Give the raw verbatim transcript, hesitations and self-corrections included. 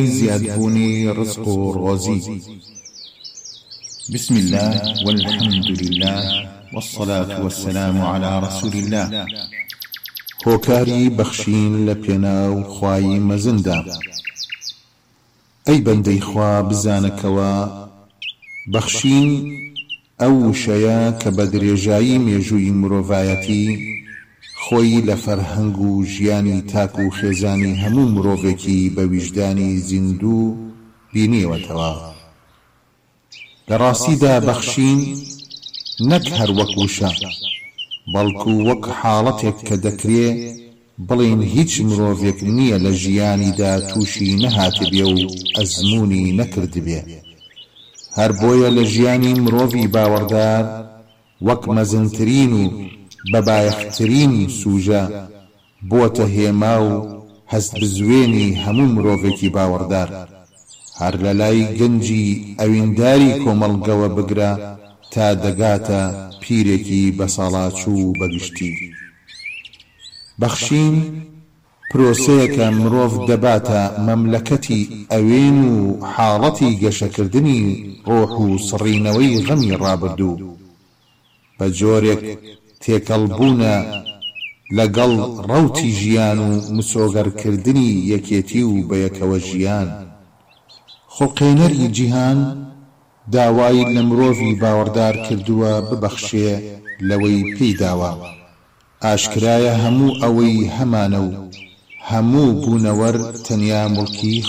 زيادبوني رزق ورغزي. بسم الله والحمد لله والصلاة والسلام على رسول الله. هوكاري بخشين لبيناو خواي مزندا. أي بندي خوا بزانكوا بخشين أو شيا كبدريجاي ميجوي مروفايتي خوي لفرهنگو جياني تاكو خيزاني همو مروفيكي بوجداني زندو بيني وتوا لراسيدا بخشين نكهر وكوشا بلكو وك حالتك كدكري بلين هيج مروفيك نية لجياني دا توشي نهات بيو أزموني نكرد بيه هر بويا لجياني مروفي باوردار وك مزنترينو ببايخترين سوجا بوته هيماو هست بزويني همو مروفيكي باوردار هر للاي گنجي اوينداري كوملگوا بگرا تا دگاتا پیرێکی بەساڵاچوو بەگشتی. بەخشین پرۆسەیەکە مرۆڤ دەباتە مەملەکەتی ئەوێن و حاڵەتی گەشەکردنی ڕۆح و سڕینەوەی غەمی ڕابردوو بە جۆرێک تێکەڵبوونە لەگەڵ ڕەوتی ژیان و مسۆگەرکردنی یەکێتی و بەیەکەوە ژیان. خوڵقێنەری جیهان داوای لە مرۆڤی باوەڕدار کردووە ببەخشێ لەوەی پێی داوە. ئاشکرایە هەموو ئەوەی هەمانە و هەموو بوونەوەر تەنیا موڵکی